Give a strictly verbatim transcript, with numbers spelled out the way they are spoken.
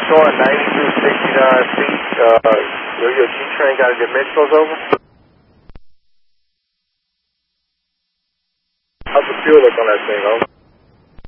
showing ninety-two sixty-nine feet. Uh, your, your G-train got a dimensionals over? How's the fuel look on that thing, over?